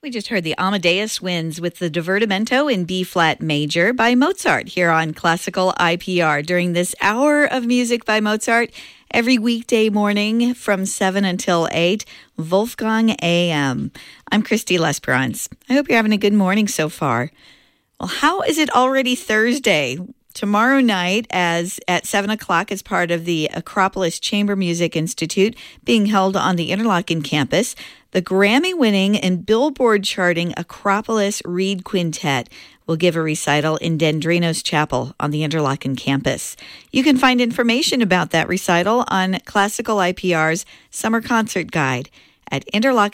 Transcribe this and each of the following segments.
We just heard the Amadeus Winds with the Divertimento in B-flat major by Mozart here on Classical IPR during this hour of music by Mozart every weekday morning from 7 until 8, Wolfgang AM. I'm Christy Lesperance. I hope you're having a good morning so far. Well, how is it already Thursday? Tomorrow night at 7 o'clock as part of the Acropolis Chamber Music Institute being held on the Interlochen campus, the Grammy-winning and Billboard-charting Acropolis Reed Quintet will give a recital in Dendrinos Chapel on the Interlochen campus. You can find information about that recital on Classical IPR's Summer Concert Guide at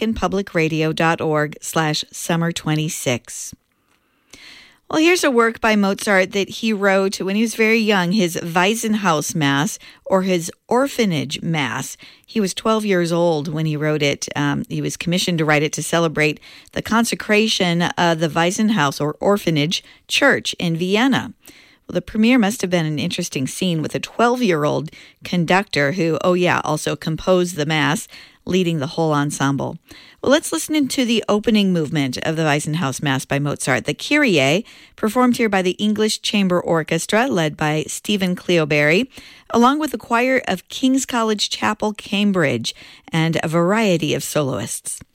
interlochenpublicradio.org/summer26. Well, here's a work by Mozart that he wrote when he was very young, his Waisenhaus Mass, or his Orphanage Mass. He was 12 years old when he wrote it. He was commissioned to write it to celebrate the consecration of the Waisenhaus, or orphanage, church in Vienna. Well, the premiere must have been an interesting scene with a 12-year-old conductor who, also composed the Mass, leading the whole ensemble. Well, let's listen to the opening movement of the Waisenhaus Mass by Mozart, the Kyrie, performed here by the English Chamber Orchestra, led by Stephen Cleoberry, along with the choir of King's College Chapel, Cambridge, and a variety of soloists.